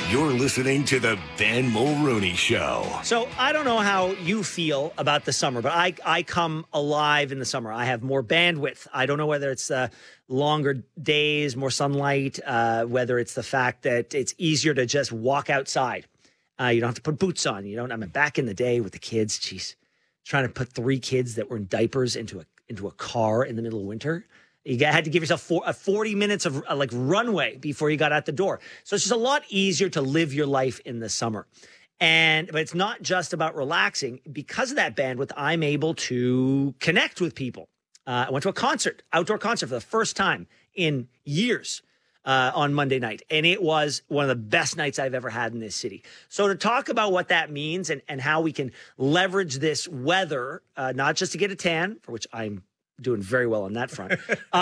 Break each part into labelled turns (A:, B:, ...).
A: You're listening to the Ben Mulrooney Show.
B: So I don't know how you feel about the summer, but I come alive in the summer. I have more bandwidth. I don't know whether it's longer days, more sunlight, whether it's the fact that it's easier to just walk outside. You don't have to put boots on. You don't. I mean, back in the day with the kids, geez, trying to put 3 kids that were in diapers into a car in the middle of winter. You had to give yourself 40 minutes of like runway before you got out the door. So it's just a lot easier to live your life in the summer. But it's not just about relaxing. Because of that bandwidth, I'm able to connect with people. I went to a outdoor concert for the first time in years on Monday night. And it was one of the best nights I've ever had in this city. So to talk about what that means and how we can leverage this weather, not just to get a tan, for which I'm doing very well on that front.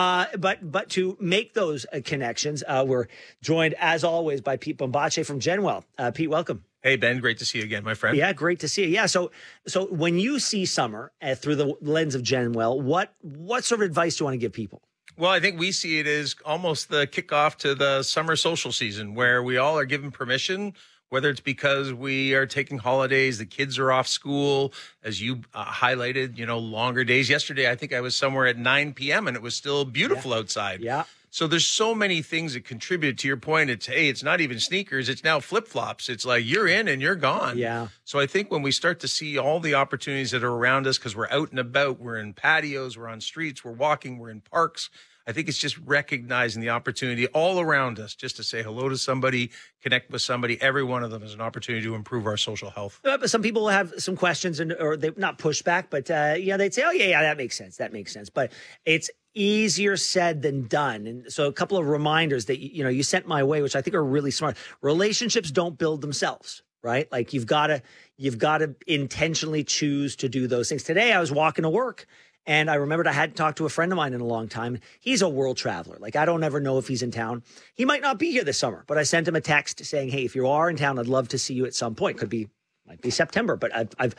B: But to make those connections, we're joined, as always, by Pete Bombace from Genwell. Pete, welcome.
C: Hey, Ben, great to see you again, my friend.
B: Yeah, great to see you. Yeah, so when you see summer through the lens of Genwell, what sort of advice do you want to give people?
C: Well, I think we see it as almost the kickoff to the summer social season where we all are given permission, whether it's because we are taking holidays, the kids are off school, as you highlighted, longer days. Yesterday, I think I was somewhere at 9 p.m. and it was still beautiful outside.
B: Yeah.
C: So there's so many things that contribute to your point. It's not even sneakers. It's now flip-flops. It's like you're in and you're gone.
B: Yeah.
C: So I think when we start to see all the opportunities that are around us, because we're out and about, we're in patios, we're on streets, we're walking, we're in parks, I think it's just recognizing the opportunity all around us just to say hello to somebody, connect with somebody. Every one of them is an opportunity to improve our social health.
B: But some people have some questions or they not pushback, but they'd say, oh, yeah, that makes sense. That makes sense. But it's easier said than done. And so a couple of reminders that, you sent my way, which I think are really smart. Relationships don't build themselves, right? Like you've got to intentionally choose to do those things. Today I was walking to work, and I remembered I hadn't talked to a friend of mine in a long time. He's a world traveler. Like, I don't ever know if he's in town. He might not be here this summer, but I sent him a text saying, hey, if you are in town, I'd love to see you at some point. Might be September, but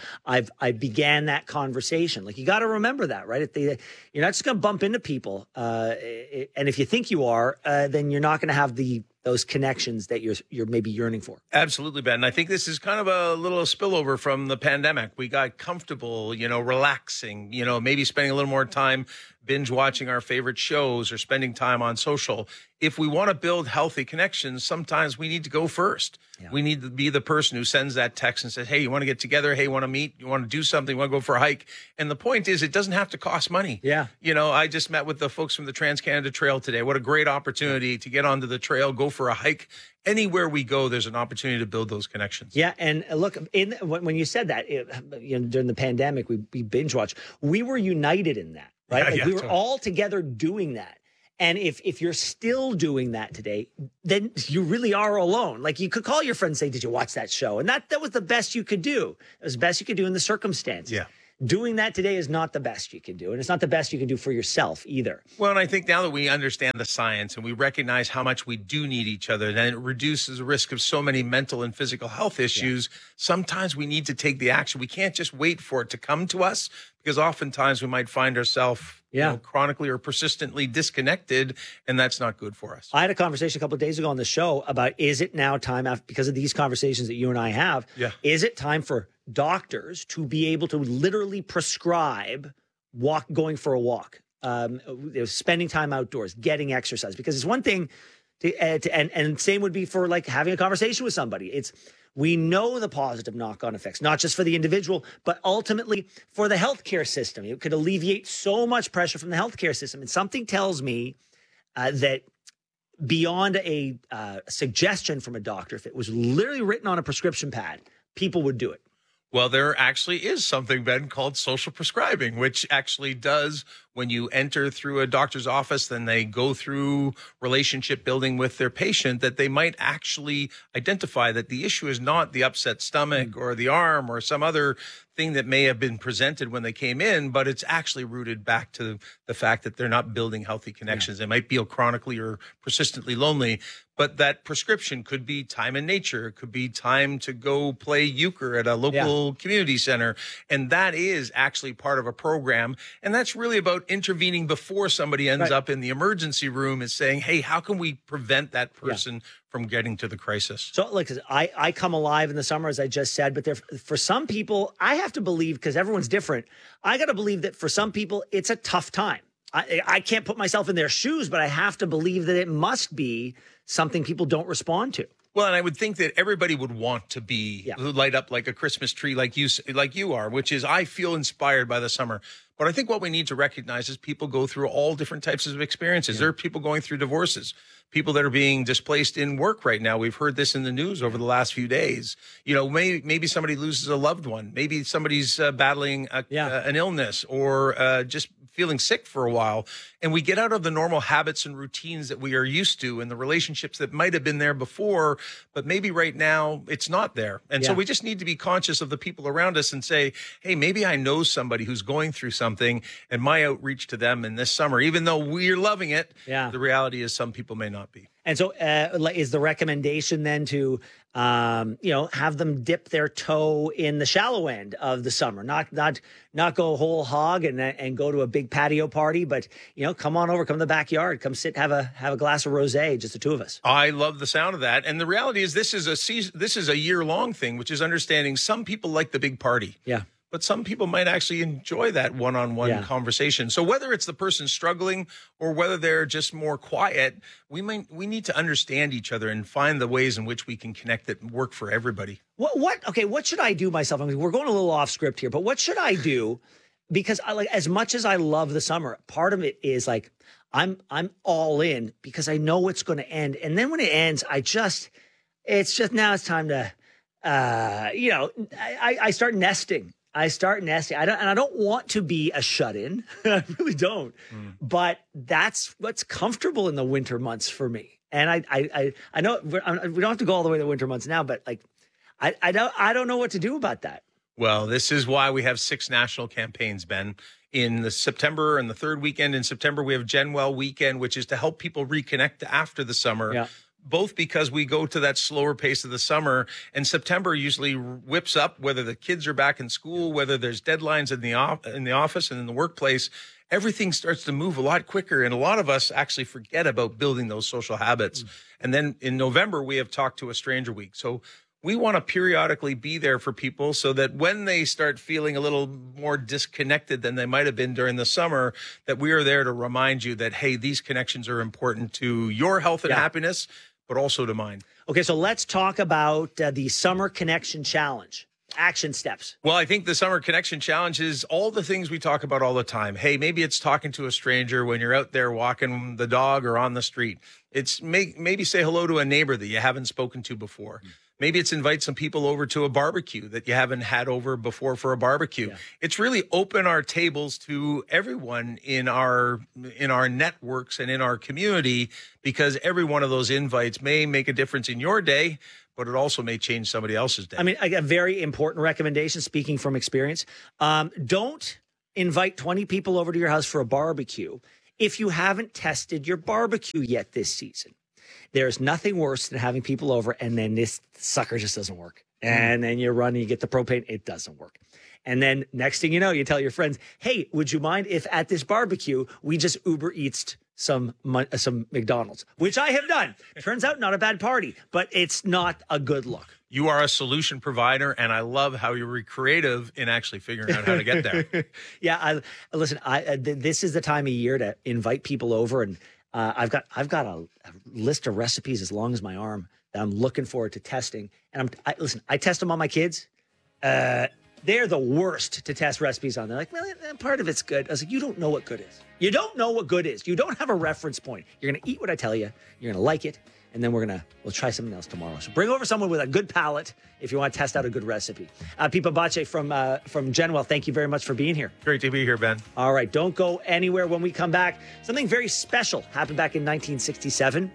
B: I began that conversation. Like, you got to remember that, right? You're not just going to bump into people. And if you think you are, then you're not going to have those connections that you're maybe yearning for.
C: Absolutely, Ben. And I think this is kind of a little spillover from the pandemic. We got comfortable, relaxing, maybe spending a little more time binge watching our favorite shows or spending time on social. If we want to build healthy connections, sometimes we need to go first. Yeah. We need to be the person who sends that text and says, hey, you want to get together? Hey, you want to meet? You want to do something? You want to go for a hike? And the point is, it doesn't have to cost money.
B: Yeah.
C: I just met with the folks from the Trans-Canada Trail today. What a great opportunity to get onto the trail, go for a hike. Anywhere we go, there's an opportunity to build those connections.
B: Yeah, and look, when you said that, during the pandemic, we binge watched. We were united in that, right? We were all together doing that. And if you're still doing that today, then you really are alone. Like, you could call your friend and say, did you watch that show? And that was the best you could do. It was the best you could do in the circumstances.
C: Yeah.
B: Doing that today is not the best you can do. And it's not the best you can do for yourself either.
C: Well, and I think now that we understand the science and we recognize how much we do need each other, then it reduces the risk of so many mental and physical health issues. Yeah. Sometimes we need to take the action. We can't just wait for it to come to us, because oftentimes we might find ourselves chronically or persistently disconnected, and that's not good for us.
B: I had a conversation a couple of days ago on the show about, is it now time, because of these conversations that you and I have, is it time for doctors to be able to literally prescribe going for a walk, spending time outdoors, getting exercise? Because it's one thing and same would be for like having a conversation with somebody. We know the positive knock-on effects, not just for the individual, but ultimately for the healthcare system. It could alleviate so much pressure from the healthcare system. And something tells me that beyond a suggestion from a doctor, if it was literally written on a prescription pad, people would do it.
C: Well, there actually is something, Ben, called social prescribing, which actually does, when you enter through a doctor's office, then they go through relationship building with their patient, that they might actually identify that the issue is not the upset stomach or the arm or some other thing that may have been presented when they came in, but it's actually rooted back to the fact that they're not building healthy connections. They might feel chronically or persistently lonely. But that prescription could be time in nature. It could be time to go play euchre at a local community center. And that is actually part of a program. And that's really about intervening before somebody ends up in the emergency room, is saying, hey, how can we prevent that person from getting to the crisis?
B: So, like, I come alive in the summer, as I just said, but for some people, I have to believe, because everyone's different, I got to believe that for some people, it's a tough time. I can't put myself in their shoes, but I have to believe that it must be something people don't respond to.
C: Well, and I would think that everybody would want to be light up like a Christmas tree, like you are, which is, I feel inspired by the summer. But I think what we need to recognize is people go through all different types of experiences. There are people going through divorces, people that are being displaced in work right now. We've heard this in the news over the last few days. You know, maybe somebody loses a loved one. Maybe somebody's battling an illness, or just feeling sick for a while. And we get out of the normal habits and routines that we are used to, and the relationships that might have been there before, but maybe right now it's not there. And so we just need to be conscious of the people around us and say, hey, maybe I know somebody who's going through something, and my outreach to them in this summer, even though we're loving it, the reality is some people may not be.
B: And so is the recommendation then to, have them dip their toe in the shallow end of the summer, not go whole hog and go to a big patio party, but, come on over, come to the backyard, come sit, have a glass of rosé, just the two of us.
C: I love the sound of that. And the reality is this is a year-long thing, which is understanding some people like the big party.
B: Yeah.
C: But some people might actually enjoy that one-on-one conversation. So whether it's the person struggling or whether they're just more quiet, we need to understand each other and find the ways in which we can connect that work for everybody.
B: What should I do myself? I mean, we're going a little off script here, but what should I do? Because as much as I love the summer, part of it is like, I'm all in because I know it's going to end. And then when it ends, now it's time to, I start nesting. I don't want to be a shut-in. I really don't. But that's what's comfortable in the winter months for me. And I know we don't have to go all the way to the winter months now, but like, I don't know what to do about that.
C: Well, this is why we have 6 national campaigns, Ben. In the September and the third weekend in September, we have Genwell Weekend, which is to help people reconnect after the summer. Yeah. Both because we go to that slower pace of the summer, and September usually whips up, whether the kids are back in school, whether there's deadlines in the office and in the workplace, everything starts to move a lot quicker. And a lot of us actually forget about building those social habits. And then in November, we have Talk to a Stranger Week. So we want to periodically be there for people so that when they start feeling a little more disconnected than they might have been during the summer, that we are there to remind you that, hey, these connections are important to your health and happiness, but also to mine. Okay,
B: so let's talk about the Summer Connection Challenge. Action steps.
C: Well, I think the Summer Connection Challenge is all the things we talk about all the time. Hey, maybe it's talking to a stranger when you're out there walking the dog or on the street. It's maybe say hello to a neighbor that you haven't spoken to before. Maybe it's invite some people over to a barbecue that you haven't had over before for a barbecue. Yeah. It's really open our tables to everyone in our networks and in our community, because every one of those invites may make a difference in your day, but it also may change somebody else's day.
B: I mean, a very important recommendation, speaking from experience. Don't invite 20 people over to your house for a barbecue if you haven't tested your barbecue yet this season. There's nothing worse than having people over and then this sucker just doesn't work. And then you run and you get the propane. It doesn't work. And then next thing you know, you tell your friends, hey, would you mind if at this barbecue, we just Uber Eats some McDonald's, which I have done. Turns out not a bad party, but it's not a good look.
C: You are a solution provider, and I love how you were creative in actually figuring out how to get there.
B: Listen, this is the time of year to invite people over, and I've got a list of recipes as long as my arm that I'm looking forward to testing. And I test them on my kids. They're the worst to test recipes on. They're like, well, part of it's good. I was like, you don't know what good is. You don't know what good is. You don't have a reference point. You're going to eat what I tell you. You're going to like it. And then we'll try something else tomorrow. So bring over someone with a good palate if you want to test out a good recipe. Pipa Bache from Genwell, thank you very much for being here.
C: Great to be here, Ben.
B: All right, don't go anywhere when we come back. Something very special happened back in 1967.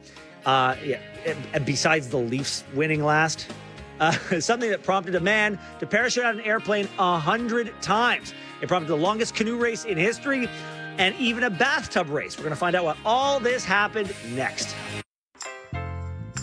B: Besides the Leafs winning last, something that prompted a man to parachute out of an airplane 100 times. It prompted the longest canoe race in history and even a bathtub race. We're going to find out what all this happened next.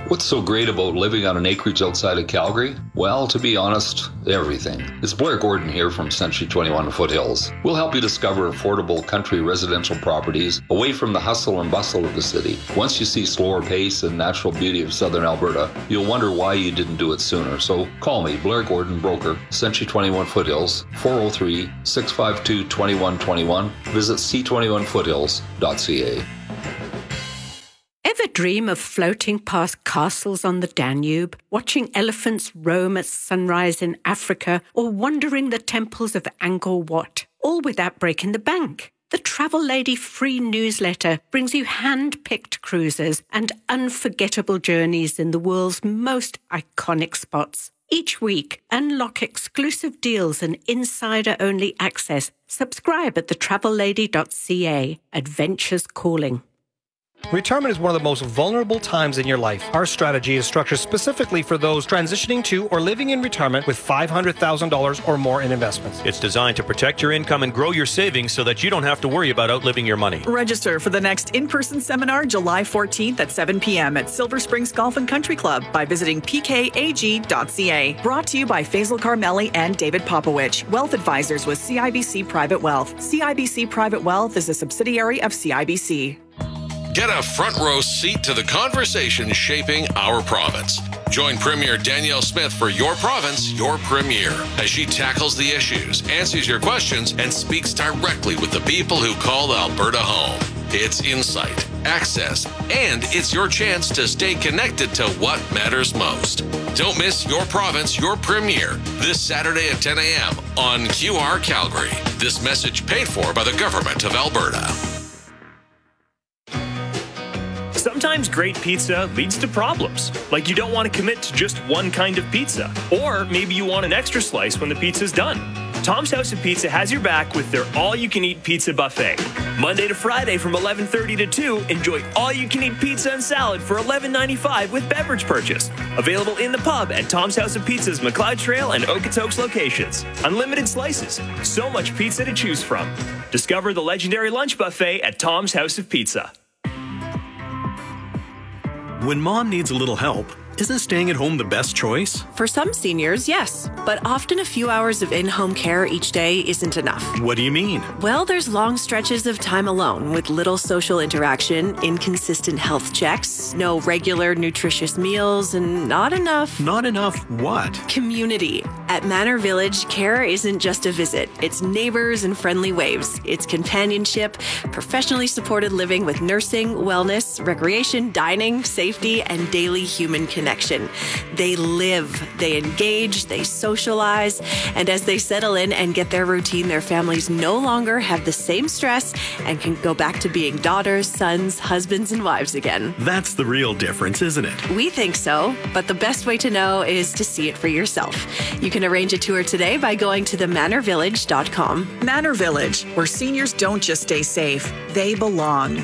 D: What's so great about living on an acreage outside of Calgary? Well, to be honest, everything. It's Blair Gordon here from Century 21 Foothills. We'll help you discover affordable country residential properties away from the hustle and bustle of the city. Once you see slower pace and natural beauty of southern Alberta, you'll wonder why you didn't do it sooner. So call me, Blair Gordon, broker, Century 21 Foothills, 403-652-2121. Visit c21foothills.ca.
E: Ever dream of floating past castles on the Danube, watching elephants roam at sunrise in Africa, or wandering the temples of Angkor Wat, all without breaking the bank? The Travel Lady free newsletter brings you hand-picked cruises and unforgettable journeys in the world's most iconic spots. Each week, unlock exclusive deals and insider-only access. Subscribe at thetravellady.ca. Adventures calling.
F: Retirement is one of the most vulnerable times in your life. Our strategy is structured specifically for those transitioning to or living in retirement with $500,000 or more in investments.
G: It's designed to protect your income and grow your savings so that you don't have to worry about outliving your money.
H: Register for the next in-person seminar July 14th at 7 p.m. at Silver Springs Golf and Country Club by visiting pkag.ca. Brought to you by Faisal Carmeli and David Popowich, Wealth Advisors with CIBC Private Wealth. CIBC Private Wealth is a subsidiary of CIBC.
I: Get a front row seat to the conversation shaping our province. Join Premier Danielle Smith for Your Province, Your Premier, as she tackles the issues, answers your questions, and speaks directly with the people who call Alberta home. It's insight, access, and it's your chance to stay connected to what matters most. Don't miss Your Province, Your Premier this Saturday at 10 a.m. on QR Calgary. This message paid for by the Government of Alberta.
J: Sometimes great pizza leads to problems, like you don't want to commit to just one kind of pizza, or maybe you want an extra slice when the pizza's done. Tom's House of Pizza has your back with their all-you-can-eat pizza buffet. Monday to Friday from 11:30 to 2, enjoy all-you-can-eat pizza and salad for $11.95 with beverage purchase. Available in the pub at Tom's House of Pizza's McLeod Trail and Okotoks locations. Unlimited slices, so much pizza to choose from. Discover the legendary lunch buffet at Tom's House of Pizza.
K: When mom needs a little help, isn't staying at home the best choice?
L: For some seniors, yes. But often a few hours of in-home care each day isn't enough.
K: What do you mean?
L: Well, there's long stretches of time alone with little social interaction, inconsistent health checks, no regular nutritious meals, and not enough...
K: Not enough what?
L: Community. At Manor Village, care isn't just a visit. It's neighbors and friendly waves. It's companionship, professionally supported living with nursing, wellness, recreation, dining, safety, and daily human connection. They live, they engage, they socialize, and as they settle in and get their routine, their families no longer have the same stress and can go back to being daughters, sons, husbands, and wives again.
K: That's the real difference, isn't it?
L: We think so, but the best way to know is to see it for yourself. You can arrange a tour today by going to themanorvillage.com.
H: Manor Village, where seniors don't just stay safe, they belong.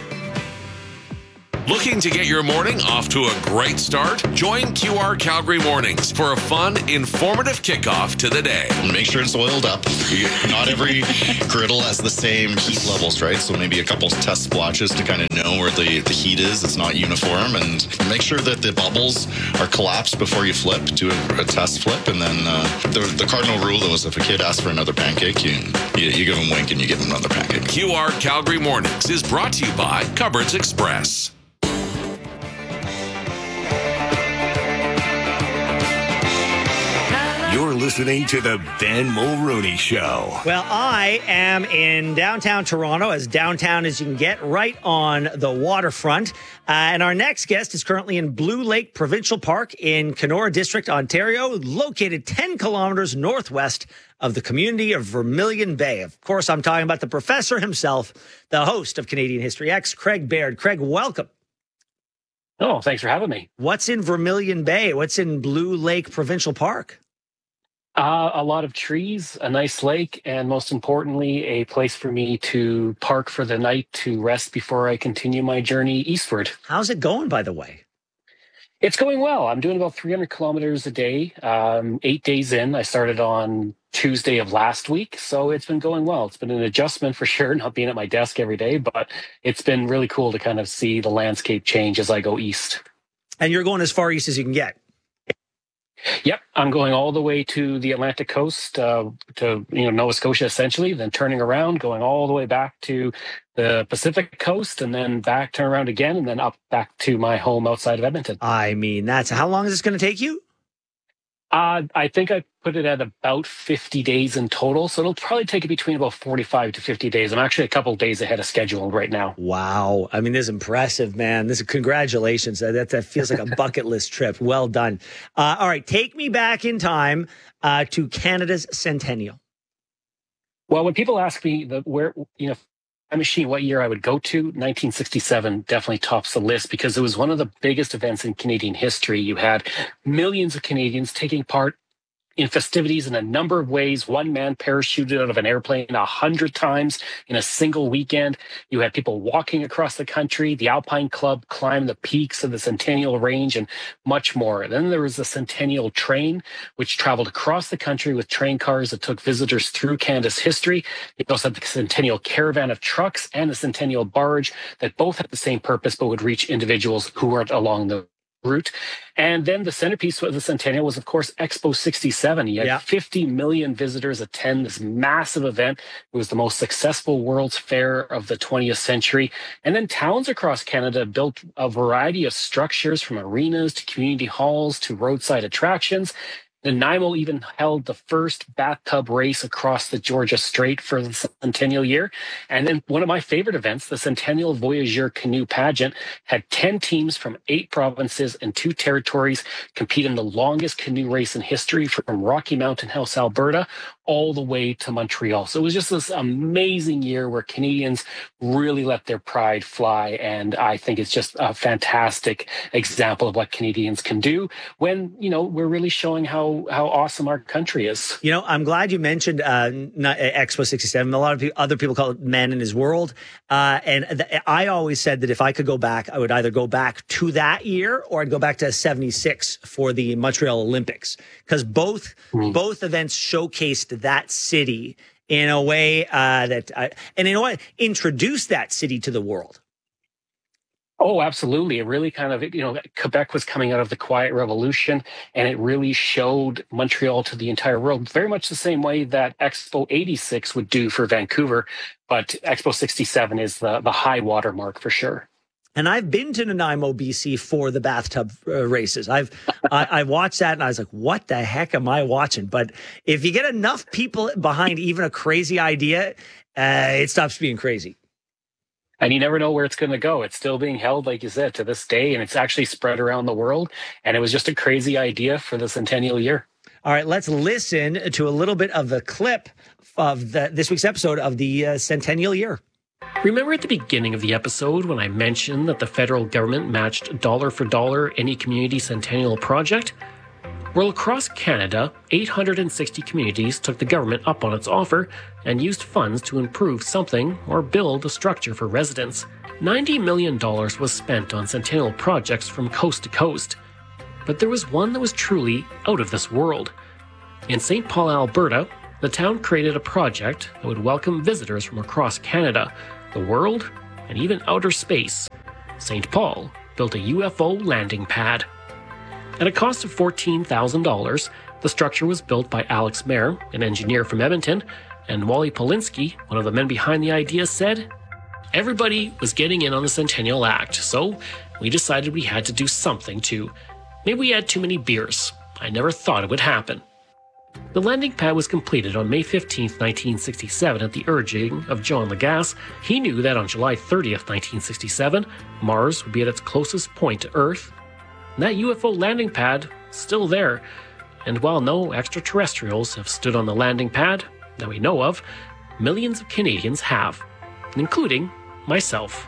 I: Looking to get your morning off to a great start? Join QR Calgary Mornings for a fun, informative kickoff to the day.
M: Make sure it's oiled up. Not every griddle has the same heat levels, right? So maybe a couple test splotches to kind of know where the heat is. It's not uniform. And make sure that the bubbles are collapsed before you flip. Do a test flip. And then the cardinal rule, though, is if a kid asks for another pancake, you give them a wink and you give them another pancake.
I: QR Calgary Mornings is brought to you by Cupboards Express.
A: You're listening to the Ben Mulroney Show.
B: Well, I am in downtown Toronto, as downtown as you can get, right on the waterfront. And our next guest is currently in Blue Lake Provincial Park in Kenora District, Ontario, located 10 kilometers northwest of the community of Vermilion Bay. Of course, I'm talking about the professor himself, the host of Canadian History X, Craig Baird. Craig, welcome.
N: Oh, thanks for having me.
B: What's in Vermilion Bay? What's in Blue Lake Provincial Park?
N: A lot of trees, a nice lake, and most importantly, a place for me to park for the night to rest before I continue my journey eastward.
B: How's it going, by the way?
N: It's going well. I'm doing about 300 kilometers a day, 8 days in. I started on Tuesday of last week, so it's been going well. It's been an adjustment for sure, not being at my desk every day, but it's been really cool to kind of see the landscape change as I go east.
B: And you're going as far east as you can get.
N: Yep, I'm going all the way to the Atlantic coast, to Nova Scotia, essentially, then turning around, going all the way back to the Pacific coast, and then back, turn around again, and then up back to my home outside of Edmonton.
B: I mean, how long is this going to take you?
N: I think I put it at about 50 days in total, so it'll probably take it between about 45 to 50 days. I'm actually a couple of days ahead of schedule right now.
B: Wow. I mean, this is impressive, man. Congratulations. That feels like a bucket list trip. Well done. All right, take me back in time to Canada's centennial.
N: Well, when people ask me machine, what year I would go to, 1967 definitely tops the list because it was one of the biggest events in Canadian history. You had millions of Canadians taking part in festivities in a number of ways. One man parachuted out of an airplane 100 times in a single weekend. You had people walking across the country. The Alpine Club climbed the peaks of the Centennial Range and much more. Then there was the Centennial Train, which traveled across the country with train cars that took visitors through Canada's history. You also had the Centennial Caravan of trucks and the Centennial Barge that both had the same purpose but would reach individuals who weren't along the route. And then the centerpiece of the Centennial was, of course, Expo 67. You had 50 million visitors attend this massive event. It was the most successful World's Fair of the 20th century. And then towns across Canada built a variety of structures, from arenas to community halls to roadside attractions. Nanaimo even held the first bathtub race across the Georgia Strait for the centennial year. And then one of my favorite events, the Centennial Voyageur Canoe Pageant, had 10 teams from 8 provinces and 2 territories compete in the longest canoe race in history from Rocky Mountain House, Alberta, all the way to Montreal. So it was just this amazing year where Canadians really let their pride fly. And I think it's just a fantastic example of what Canadians can do when, we're really showing how awesome our country is.
B: I'm glad you mentioned Expo 67. A lot of other people call it Man in His World. I always said that if I could go back, I would either go back to that year or I'd go back to 76 for the Montreal Olympics, because both events showcased that city in a way introduced that city to the world.
N: Oh, absolutely. It really kind of, Quebec was coming out of the Quiet Revolution, and it really showed Montreal to the entire world, very much the same way that Expo 86 would do for Vancouver. But Expo 67 is the high water mark for sure.
B: And I've been to Nanaimo, BC for the bathtub races. I watched that and I was like, what the heck am I watching? But if you get enough people behind even a crazy idea, it stops being crazy.
N: And you never know where it's going to go. It's still being held, like you said, to this day, and it's actually spread around the world. And it was just a crazy idea for the centennial year.
B: All right, let's listen to a little bit of a clip of this week's episode of the centennial year.
N: Remember at the beginning of the episode when I mentioned that the federal government matched dollar for dollar any community centennial project? Well, across Canada, 860 communities took the government up on its offer and used funds to improve something or build a structure for residents. $90 million was spent on centennial projects from coast to coast. But there was one that was truly out of this world. In St. Paul, Alberta, the town created a project that would welcome visitors from across Canada, the world, and even outer space. St. Paul built a UFO landing pad. At a cost of $14,000, the structure was built by Alex Mayer, an engineer from Edmonton, and Wally Polinsky, one of the men behind the idea, said, "Everybody was getting in on the Centennial Act, so we decided we had to do something too. Maybe we had too many beers. I never thought it would happen." The landing pad was completed on May 15, 1967 at the urging of John Lagasse. He knew that on July 30th, 1967, Mars would be at its closest point to Earth. And that UFO landing pad is still there. And while no extraterrestrials have stood on the landing pad that we know of, millions of Canadians have, including myself.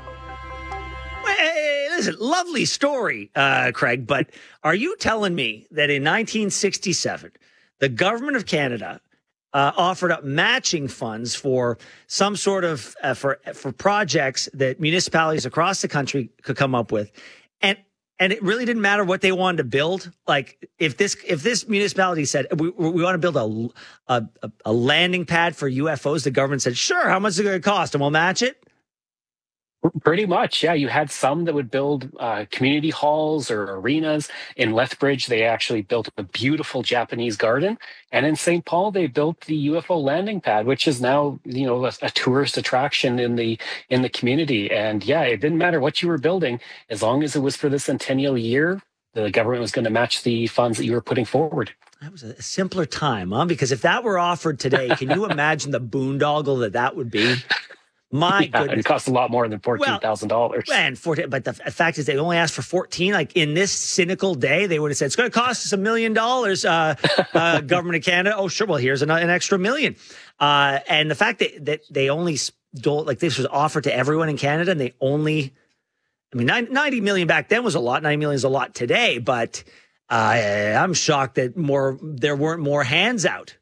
B: Hey, listen, lovely story, Craig, but are you telling me that in 1967, the government of Canada offered up matching funds for some sort of for projects that municipalities across the country could come up with, and it really didn't matter what they wanted to build? Like if this municipality said we want to build a landing pad for UFOs, the government said, sure, how much is it going to cost, and we'll match it.
N: Pretty much, yeah. You had some that would build community halls or arenas. In Lethbridge, they actually built a beautiful Japanese garden, and in St. Paul, they built the UFO landing pad, which is now a tourist attraction in the community. And yeah, it didn't matter what you were building, as long as it was for the centennial year, the government was going to match the funds that you were putting forward.
B: That was a simpler time, huh? Because if that were offered today, can you imagine the boondoggle that would be? My goodness.
N: It costs a lot more than $14,000.
B: But the fact is, they only asked for 14. Like in this cynical day, they would have said it's going to cost us $1 million. Government of Canada. Oh, sure. Well, here's an extra $1 million. And the fact that they only this was offered to everyone in Canada, and they only, 90 million back then was a lot. 90 million is a lot today, but I'm shocked that there weren't more hands out.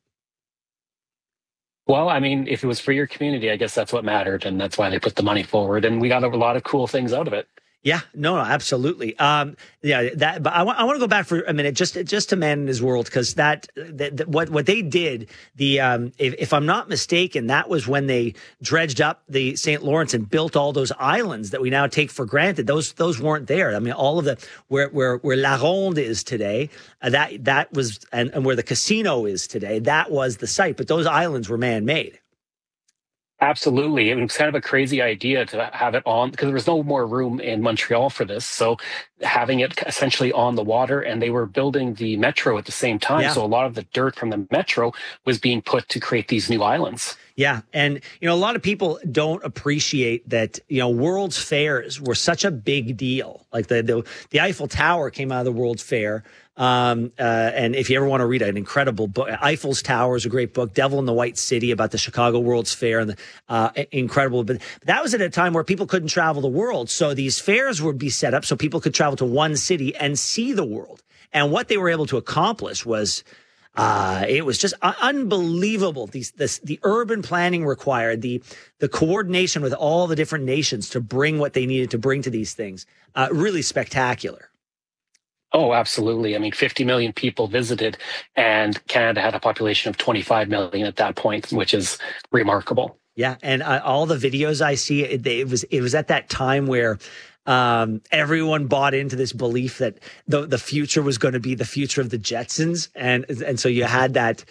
N: Well, if it was for your community, I guess that's what mattered, and that's why they put the money forward, and we got a lot of cool things out of it.
B: Yeah, no, absolutely. But I want to go back for a minute, just to Man in His World, because what they did, if I'm not mistaken, that was when they dredged up the St. Lawrence and built all those islands that we now take for granted. Those weren't there. All of the where La Ronde is today, that was, and where the casino is today, that was the site. But those islands were man-made.
N: Absolutely. It was kind of a crazy idea to have it on, because there was no more room in Montreal for this. So having it essentially on the water, and they were building the metro at the same time. Yeah. So a lot of the dirt from the metro was being put to create these new islands.
B: Yeah. And, a lot of people don't appreciate that, World's Fairs were such a big deal. Like the Eiffel Tower came out of the World's Fair. And if you ever want to read an incredible book, Eiffel's Tower is a great book. Devil in the White City, about the Chicago World's Fair, and incredible. But that was at a time where people couldn't travel the world. So these fairs would be set up so people could travel to one city and see the world. And what they were able to accomplish was, it was just unbelievable. The urban planning required, the coordination with all the different nations to bring what they needed to bring to these things. Really spectacular.
N: Oh, absolutely. 50 million people visited, and Canada had a population of 25 million at that point, which is remarkable.
B: Yeah. And all the videos I see, it was at that time where everyone bought into this belief that the future was going to be the future of the Jetsons. And so you had that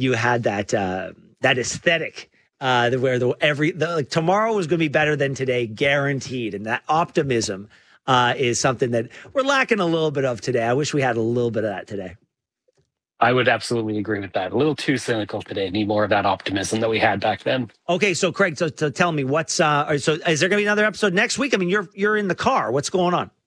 B: aesthetic, where tomorrow was going to be better than today, guaranteed. And that optimism is something that we're lacking a little bit of today. I wish we had a little bit of that today.
N: I would absolutely agree with that. A little too cynical today. Need more of that optimism that we had back then.
B: Okay, so Craig, so tell me so is there going to be another episode next week? You're in the car. What's going on?